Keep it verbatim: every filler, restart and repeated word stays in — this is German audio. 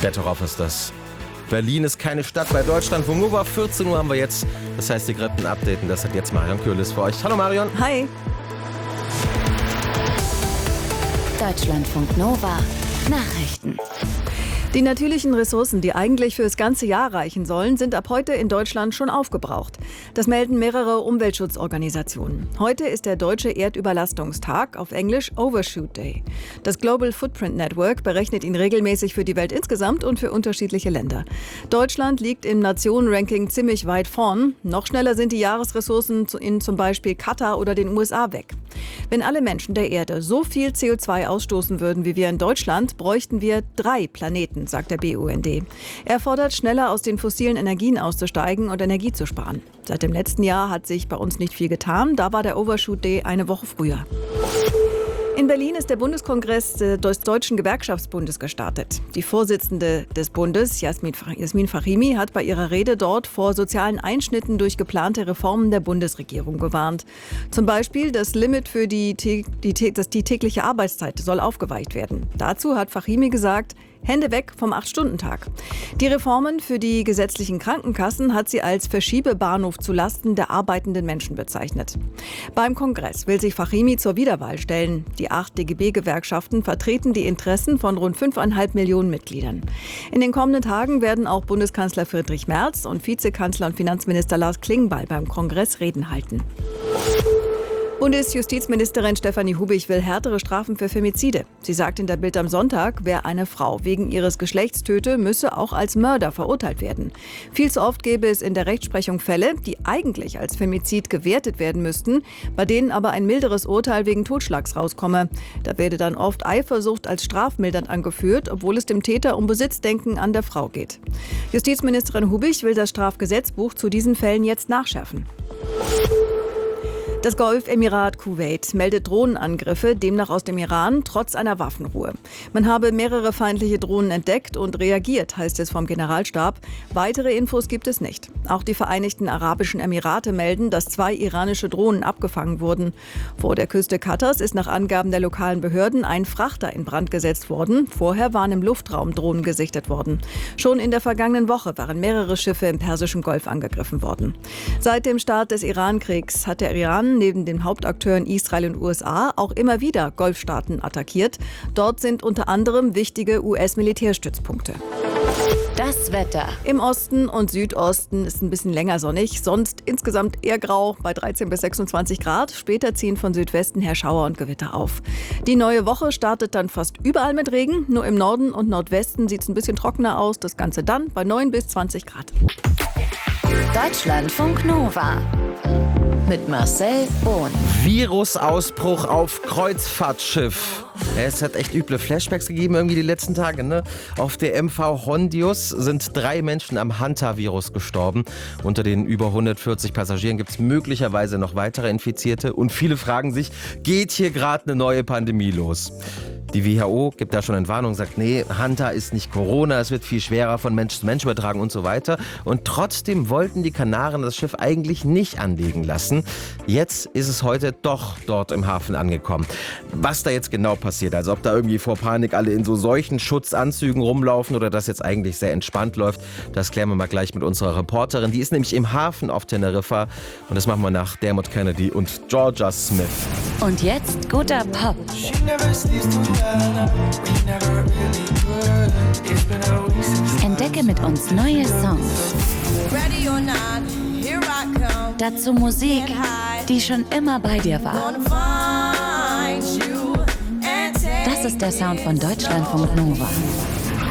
Betteroff ist das. Berlin ist keine Stadt bei Deutschland. Wo nur war vierzehn Uhr haben wir jetzt. Das heißt, die Grippen updaten. Das hat jetzt Marion Kürlis für euch. Hallo Marion. Hi. Deutschlandfunk Nova Nachrichten. Die natürlichen Ressourcen, die eigentlich für das ganze Jahr reichen sollen, sind ab heute in Deutschland schon aufgebraucht. Das melden mehrere Umweltschutzorganisationen. Heute ist der Deutsche Erdüberlastungstag, auf Englisch Overshoot Day. Das Global Footprint Network berechnet ihn regelmäßig für die Welt insgesamt und für unterschiedliche Länder. Deutschland liegt im Nationenranking ziemlich weit vorn. Noch schneller sind die Jahresressourcen in zum Beispiel Katar oder den U S A weg. Wenn alle Menschen der Erde so viel C O zwei ausstoßen würden wie wir in Deutschland, bräuchten wir drei Planeten, sagt der B U N D. Er fordert, schneller aus den fossilen Energien auszusteigen und Energie zu sparen. Seit dem letzten Jahr hat sich bei uns nicht viel getan. Da war der Overshoot Day eine Woche früher. In Berlin ist der Bundeskongress des Deutschen Gewerkschaftsbundes gestartet. Die Vorsitzende des Bundes, Jasmin Fahimi, hat bei ihrer Rede dort vor sozialen Einschnitten durch geplante Reformen der Bundesregierung gewarnt. Zum Beispiel das Limit für die, die, die, die tägliche Arbeitszeit soll aufgeweicht werden. Dazu hat Fahimi gesagt, Hände weg vom acht-Stunden-Tag. Die Reformen für die gesetzlichen Krankenkassen hat sie als Verschiebebahnhof zulasten der arbeitenden Menschen bezeichnet. Beim Kongress will sich Fahimi zur Wiederwahl stellen. Die acht D G B-Gewerkschaften vertreten die Interessen von rund fünfeinhalb Millionen Mitgliedern. In den kommenden Tagen werden auch Bundeskanzler Friedrich Merz und Vizekanzler und Finanzminister Lars Klingbeil beim Kongress Reden halten. Bundesjustizministerin Stefanie Hubich will härtere Strafen für Femizide. Sie sagt in der Bild am Sonntag, wer eine Frau wegen ihres Geschlechts töte, müsse auch als Mörder verurteilt werden. Viel zu oft gäbe es in der Rechtsprechung Fälle, die eigentlich als Femizid gewertet werden müssten, bei denen aber ein milderes Urteil wegen Totschlags rauskomme. Da werde dann oft Eifersucht als strafmildernd angeführt, obwohl es dem Täter um Besitzdenken an der Frau geht. Justizministerin Hubich will das Strafgesetzbuch zu diesen Fällen jetzt nachschärfen. Das Golfemirat Kuwait meldet Drohnenangriffe, demnach aus dem Iran, trotz einer Waffenruhe. Man habe mehrere feindliche Drohnen entdeckt und reagiert, heißt es vom Generalstab. Weitere Infos gibt es nicht. Auch die Vereinigten Arabischen Emirate melden, dass zwei iranische Drohnen abgefangen wurden. Vor der Küste Katars ist nach Angaben der lokalen Behörden ein Frachter in Brand gesetzt worden. Vorher waren im Luftraum Drohnen gesichtet worden. Schon in der vergangenen Woche waren mehrere Schiffe im Persischen Golf angegriffen worden. Seit dem Start des Iran-Kriegs hat der Iran neben den Hauptakteuren Israel und U S A auch immer wieder Golfstaaten attackiert. Dort sind unter anderem wichtige U S-Militärstützpunkte. Das Wetter. Im Osten und Südosten ist ein bisschen länger sonnig, sonst insgesamt eher grau bei dreizehn bis sechsundzwanzig Grad. Später ziehen von Südwesten her Schauer und Gewitter auf. Die neue Woche startet dann fast überall mit Regen. Nur im Norden und Nordwesten sieht es ein bisschen trockener aus. Das Ganze dann bei neun bis zwanzig Grad. Deutschlandfunk Nova. Mit Marcel Bohn. Virusausbruch auf Kreuzfahrtschiff. Es hat echt üble Flashbacks gegeben irgendwie die letzten Tage, ne? Auf der M V Hondius sind drei Menschen am Hantavirus gestorben. Unter den über hundertvierzig Passagieren gibt es möglicherweise noch weitere Infizierte. Und viele fragen sich, geht hier gerade eine neue Pandemie los? Die W H O gibt da schon eine Warnung, sagt, nee, Hanta ist nicht Corona, es wird viel schwerer von Mensch zu Mensch übertragen und so weiter. Und trotzdem wollten die Kanaren das Schiff eigentlich nicht anlegen lassen. Jetzt ist es heute doch dort im Hafen angekommen. Was da jetzt genau passiert, also ob da irgendwie vor Panik alle in so solchen Schutzanzügen rumlaufen oder das jetzt eigentlich sehr entspannt läuft, das klären wir mal gleich mit unserer Reporterin. Die ist nämlich im Hafen auf Teneriffa und das machen wir nach Dermot Kennedy und Georgia Smith. Und jetzt guter Pop. Entdecke mit uns neue Songs. Dazu Musik, die schon immer bei dir war. Das ist der Sound von Deutschlandfunk Nova.